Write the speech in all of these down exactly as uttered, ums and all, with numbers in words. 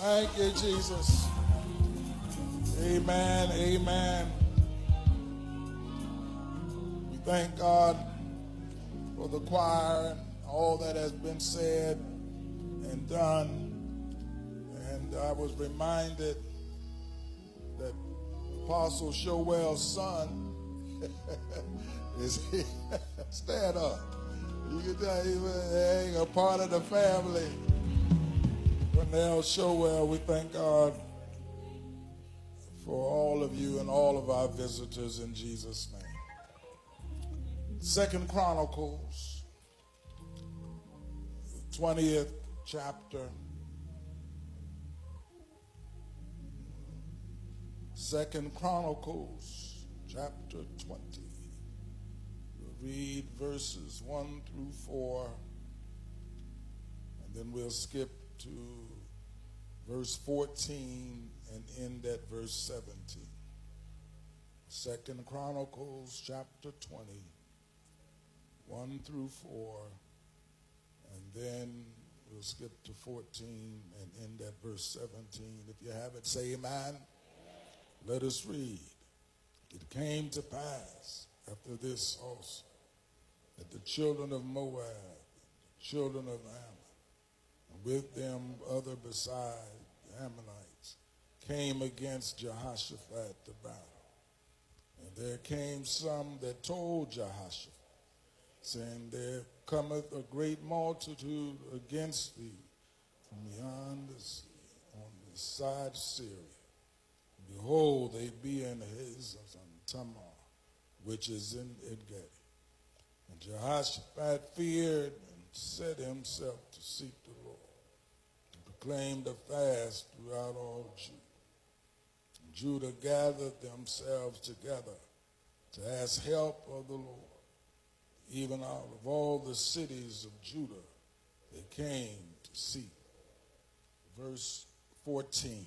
Thank you, Jesus. Amen. Amen. We thank God for the choir and all that has been said and done. And I was reminded that Apostle Showell's son is here. Stand up. You can tell he was a part of the family. Cornell Showell, we thank God for all of you and all of our visitors in Jesus' name. Second Chronicles, twentieth chapter. Second Chronicles, chapter twenty. We'll read verses one through four, and then we'll skip to verse fourteen and end at verse seventeen. Second Chronicles, chapter twenty, one through four, and then we'll skip to fourteen and end at verse seventeen. If you have it, say amen. Let us read. It came to pass after this also that the children of Moab, the children of Ammon, and with them other beside the Ammonites, came against Jehoshaphat to battle. And there came some that told Jehoshaphat, saying, There cometh a great multitude against thee from beyond the sea, on the side of Syria. Behold, they be in Hazazon Tamar, which is in Engedi. And Jehoshaphat feared and set himself to seek the Lord, and proclaimed a fast throughout all Judah. And Judah gathered themselves together to ask help of the Lord. Even out of all the cities of Judah, they came to seek. Verse fourteen.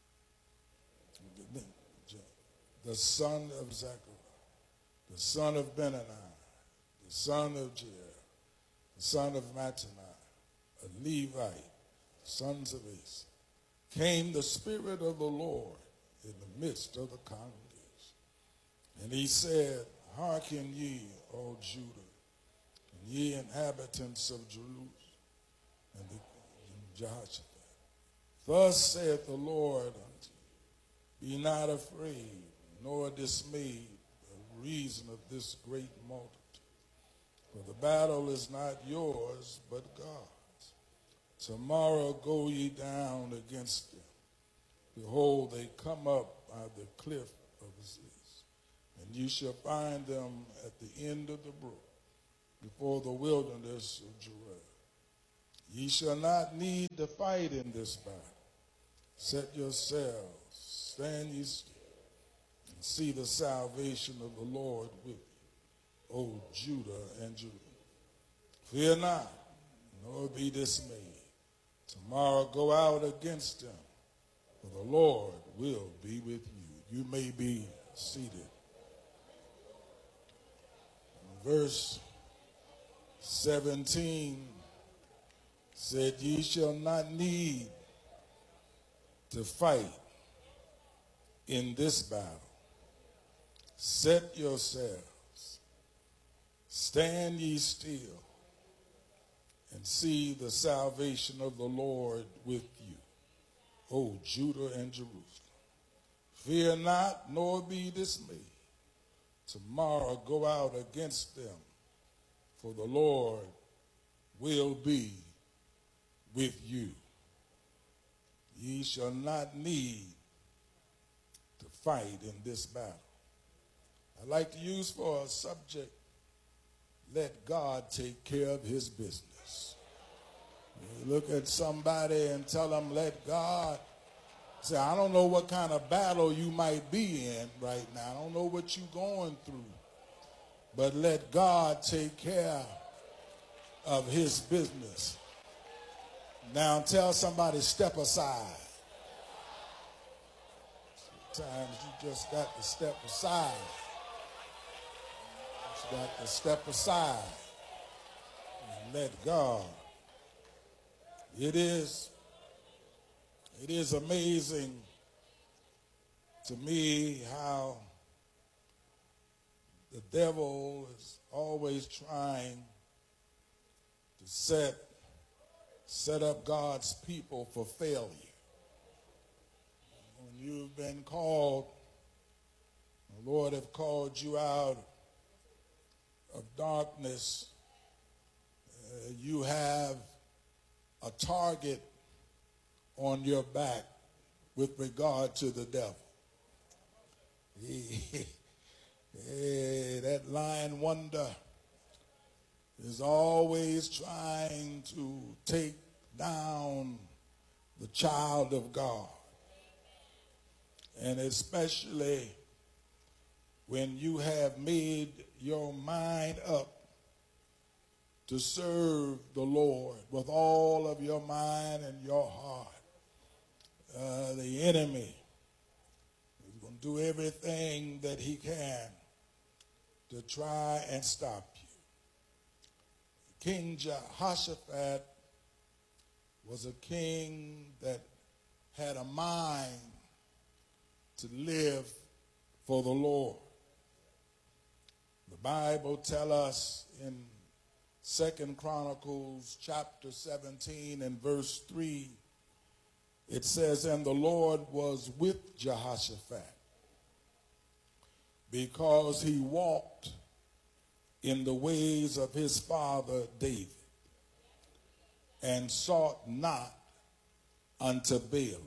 The son of Zechariah, the son of Benani, the son of Jair, the son of Mataniah, a Levite, sons of Asa, came the Spirit of the Lord in the midst of the congregation. And he said, Hearken ye, all Judah, and ye inhabitants of Jerusalem, and, the, and Jehoshaphat. Thus saith the Lord unto you, be not afraid, nor dismayed by reason of this great multitude. For the battle is not yours, but God's. Tomorrow go ye down against them. Behold, they come up by the cliff of Ziz, and you shall find them at the end of the brook, before the wilderness of Jeruel. Ye shall not need to fight in this battle. Set yourselves, stand ye still, and see the salvation of the Lord with you, O Judah and Jerusalem. Fear not, nor be dismayed. Tomorrow go out against them, for the Lord will be with you. You may be seated. Verse seventeen said, Ye shall not need to fight in this battle. Set yourselves, stand ye still, and see the salvation of the Lord with you, O Judah and Jerusalem. Fear not, nor be dismayed. Tomorrow go out against them, for the Lord will be with you. Ye shall not need to fight in this battle. I'd like to use for a subject, let God take care of his business. You look at somebody and tell them, let God. Say, I don't know what kind of battle you might be in right now. I don't know what you're going through. But let God take care of his business. Now tell somebody, step aside. Sometimes you just got to step aside. You got to step aside and let God. It is It is amazing to me how the devil is always trying to set set up God's people for failure. When you've been called, the Lord have called you out of darkness, uh, you have a target on your back with regard to the devil. He, hey, that lying wonder is always trying to take down the child of God. And especially when you have made your mind up to serve the Lord with all of your mind and your heart. Uh, the enemy is going to do everything that he can to try and stop you. King Jehoshaphat was a king that had a mind to live for the Lord. The Bible tells us in Second Chronicles chapter seventeen and verse three, it says, "And the Lord was with Jehoshaphat because he walked in the ways of his father David and sought not unto Baalim,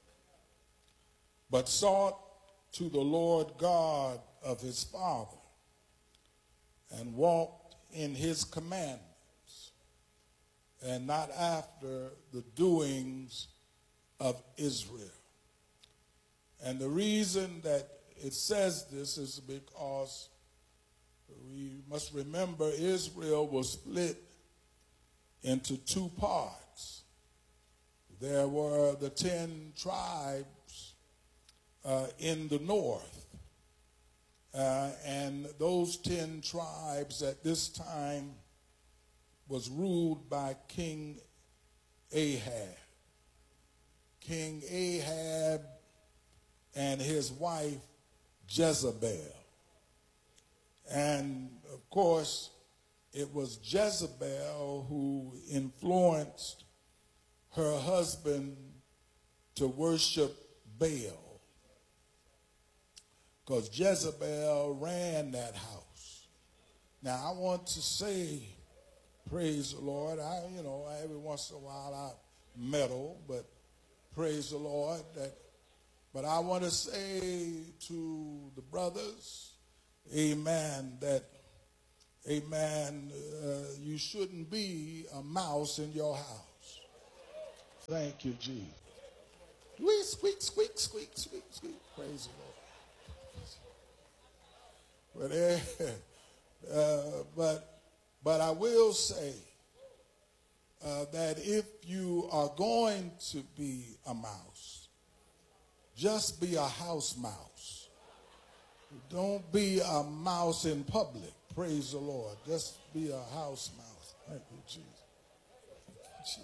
but sought to the Lord God of his father and walked in his commandments and not after the doings of Israel." And the reason that it says this is because we must remember Israel was split into two parts. There were the ten tribes uh, in the north. Uh, and those ten tribes at this time was ruled by King Ahab. King Ahab and his wife Jezebel. And of course, it was Jezebel who influenced her husband to worship Baal, because Jezebel ran that house. Now, I want to say, praise the Lord, I, you know, every once in a while I meddle, but praise the Lord. That, but I want to say to the brothers, amen, that, amen, uh, you shouldn't be a mouse in your house. Thank you, Jesus. We squeak, squeak, squeak, squeak, squeak. Praise the Lord. But, uh, but, but I will say uh, that if you are going to be a mouse, just be a house mouse. Don't be a mouse in public. Praise the Lord. Just be a house mouse. Thank you, Jesus.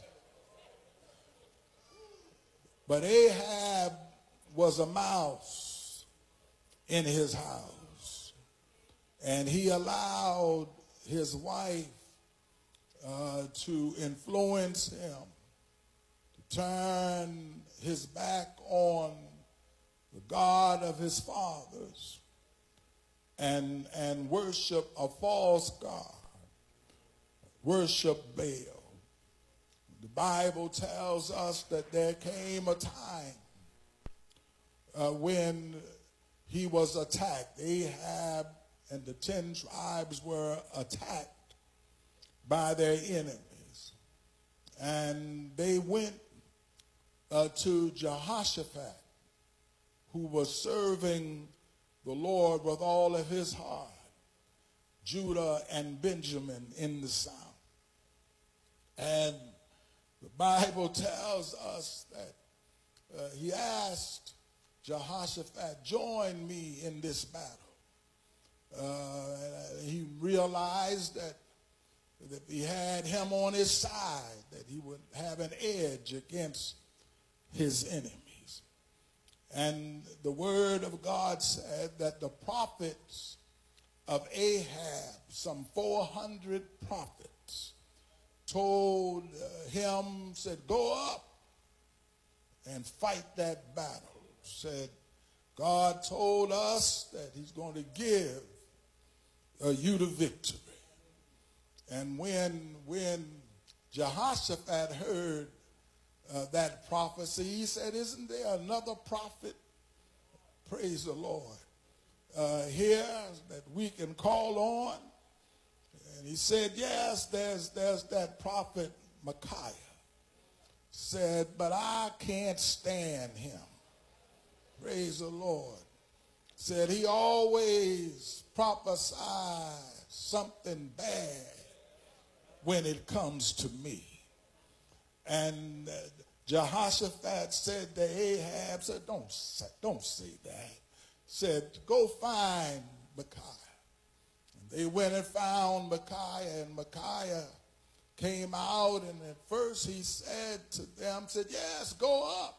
But Ahab was a mouse in his house, and he allowed his wife uh, to influence him to turn his back on the God of his fathers and, and worship a false god, worship Baal. The Bible tells us that there came a time uh, when he was attacked. Ahab and the ten tribes were attacked by their enemies. And they went uh, to Jehoshaphat, who was serving the Lord with all of his heart, Judah and Benjamin in the south. And the Bible tells us that uh, he asked Jehoshaphat, join me in this battle. Uh, he realized that, that if he had him on his side, that he would have an edge against his enemies. And the word of God said that the prophets of Ahab, some four hundred prophets, told uh, him, said, go up and fight that battle. Said, God told us that he's going to give uh, you the victory. And when, when Jehoshaphat heard uh, that prophecy, he said, isn't there another prophet, praise the Lord, uh, here that we can call on? And he said, yes, there's, there's that prophet Micaiah. Said, but I can't stand him. Praise the Lord. Said he always prophesies something bad when it comes to me. And uh, Jehoshaphat said to Ahab, said, don't say, don't say that. Said, go find Micaiah. And they went and found Micaiah, and Micaiah came out, and at first he said to them, said, yes, go up.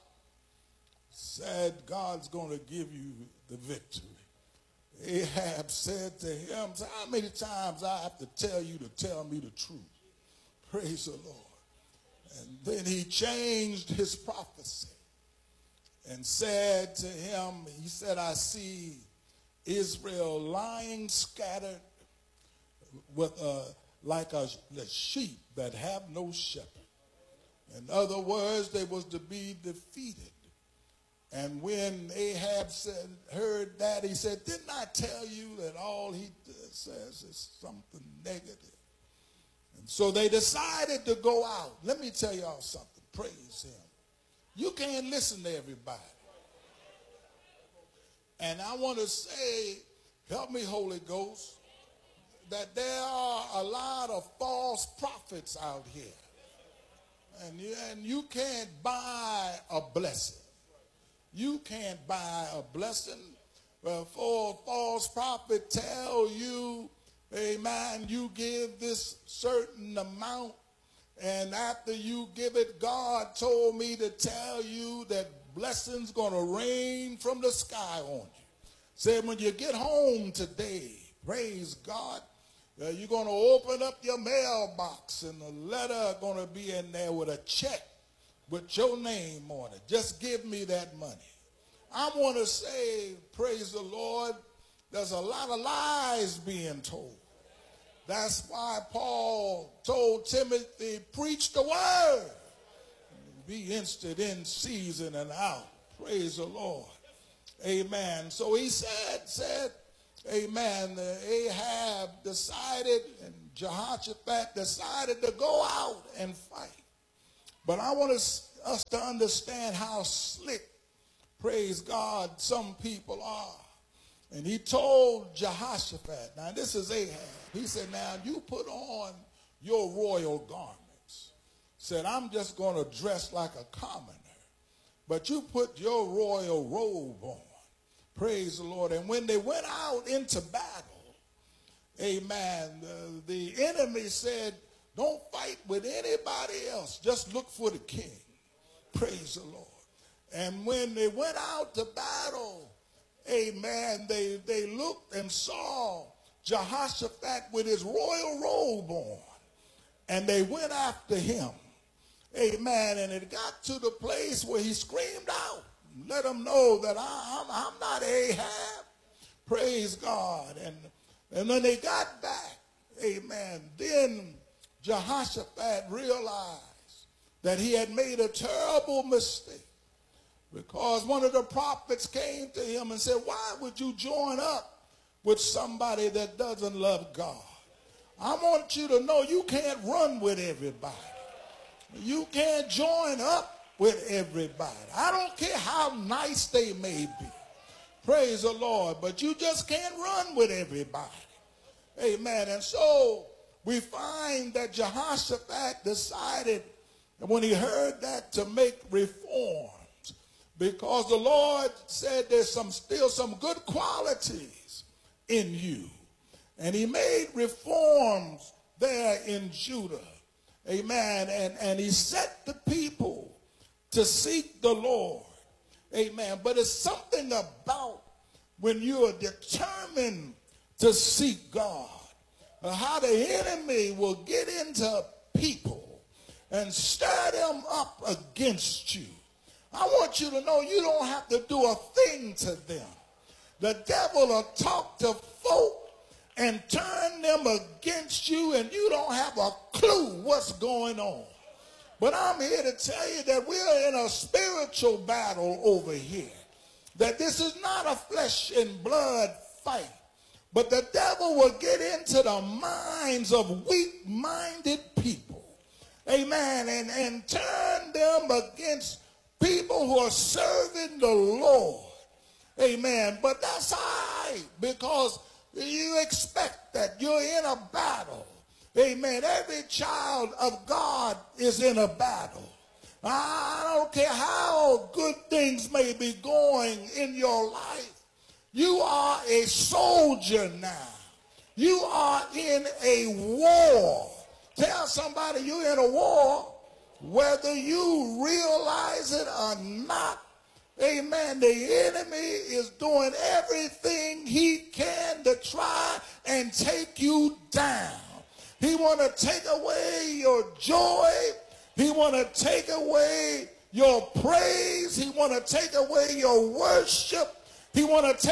Said, God's going to give you the victory. Ahab said to him, how many times I have to tell you to tell me the truth? Praise the Lord. And then he changed his prophecy and said to him, he said, I see Israel lying scattered with a, like a, a sheep that have no shepherd. In other words, they was to be defeated. And when Ahab said, heard that, he said, didn't I tell you that all he says is something negative? And so they decided to go out. Let me tell y'all something. Praise him. You can't listen to everybody. And I want to say, help me, Holy Ghost, that there are a lot of false prophets out here. And you, and you can't buy a blessing. You can't buy a blessing. Well, for a false prophet tell you, amen, you give this certain amount, and after you give it, God told me to tell you that blessing's going to rain from the sky on you. Said when you get home today, praise God, uh, you're going to open up your mailbox, and the letter going to be in there with a check with your name on it. Just give me that money. I want to say, praise the Lord, there's a lot of lies being told. That's why Paul told Timothy, preach the word. Be instant in season and out. Praise the Lord. Amen. So he said, said, amen, Ahab decided and Jehoshaphat decided to go out and fight. But I want us, us to understand how slick, praise God, some people are. And he told Jehoshaphat, now this is Ahab. He said, now you put on your royal garments. Said, I'm just going to dress like a commoner. But you put your royal robe on. Praise the Lord. And when they went out into battle, amen, uh, the enemy said, don't fight with anybody else. Just look for the king. Praise the Lord. And when they went out to battle, amen, they, they looked and saw Jehoshaphat with his royal robe on. And they went after him. Amen. And it got to the place where he screamed out. Let them know that I, I'm, I'm not Ahab. Praise God. And, and when they got back, amen, then Jehoshaphat realized that he had made a terrible mistake. Because one of the prophets came to him and said, why would you join up with somebody that doesn't love God? I want you to know you can't run with everybody. You can't join up with everybody. I don't care how nice they may be. Praise the Lord. But you just can't run with everybody. Amen. And so we find that Jehoshaphat decided, when he heard that, to make reforms. Because the Lord said there's some still some good qualities in you. And he made reforms there in Judah. Amen. And, and he set the people to seek the Lord. Amen. But it's something about when you are determined to seek God, uh, how the enemy will get into people and stir them up against you. I want you to know you don't have to do a thing to them. The devil will talk to folk and turn them against you, and you don't have a clue what's going on. But I'm here to tell you that we're in a spiritual battle over here. That this is not a flesh and blood fight. But the devil will get into the minds of weak-minded people. Amen. And, and turn them against people who are serving the Lord. Amen. But that's all right, because you expect that you're in a battle. Amen. Every child of God is in a battle. I don't care how good things may be going in your life. You are a soldier now. You are in a war. Tell somebody you're in a war, whether you realize it or not. Amen. The enemy is doing everything he can to try and take you down. He want to take away your joy. He want to take away your praise. He want to take away your worship. He want to take